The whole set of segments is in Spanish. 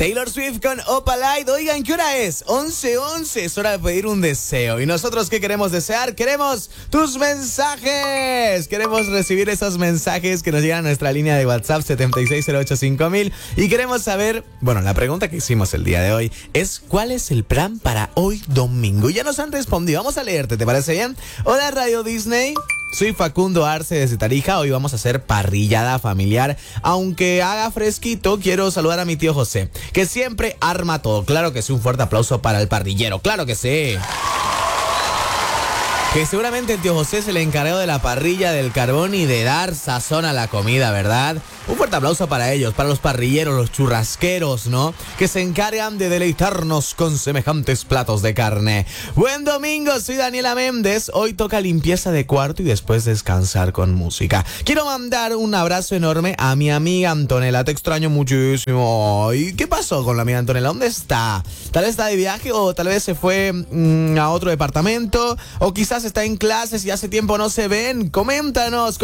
Taylor Swift con Opalite. Oigan, ¿qué hora es? 11:11. Es hora de pedir un deseo. ¿Y nosotros qué queremos desear? Queremos tus mensajes. Queremos recibir esos mensajes que nos llegan a nuestra línea de WhatsApp 76085000. Y queremos saber, bueno, la pregunta que hicimos el día de hoy es ¿cuál es el plan para hoy domingo? Y ya nos han respondido. Vamos a leerte, ¿te parece bien? Hola Radio Disney. Soy Facundo Arce desde Tarija. Hoy vamos a hacer parrillada familiar. Aunque haga fresquito, quiero saludar a mi tío José, que siempre arma todo. Claro que sí, un fuerte aplauso para el parrillero. Claro que sí. Que seguramente el tío José es el encargado de la parrilla, del carbón y de dar sazón a la comida, ¿verdad? Un fuerte aplauso para ellos, para los parrilleros, los churrasqueros, ¿no? Que se encargan de deleitarnos con semejantes platos de carne. Buen domingo, soy Daniela Méndez. Hoy toca limpieza de cuarto y después descansar con música. Quiero mandar un abrazo enorme a mi amiga Antonella. Te extraño muchísimo. ¿Y qué pasó con la amiga Antonella? ¿Dónde está? Tal vez está de viaje o tal vez se fue a otro departamento o quizás está en clases y hace tiempo no se ven. Coméntanos.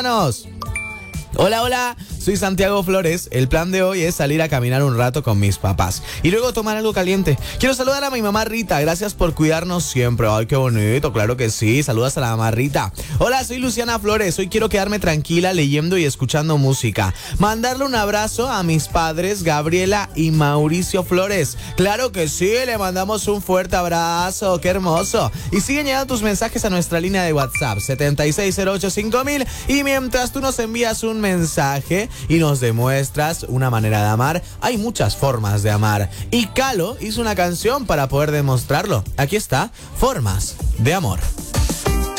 Hola, soy Santiago Flores. El plan de hoy es salir a caminar un rato con mis papás y luego tomar algo caliente. Quiero saludar a mi mamá Rita. Gracias por cuidarnos siempre. Ay, qué bonito, claro que sí. Saludas a la mamá Rita. Hola, soy Luciana Flores. Hoy quiero quedarme tranquila leyendo y escuchando música. Mandarle un abrazo a mis padres Gabriela y Mauricio Flores. Claro que sí, le mandamos un fuerte abrazo. Qué hermoso. Y siguen llegando tus mensajes a nuestra línea de WhatsApp 76085000. Y mientras tú nos envías un mensaje y nos demuestras una manera de amar, hay muchas formas de amar. Y Calo hizo una canción para poder demostrarlo. Aquí está, Formas de Amor.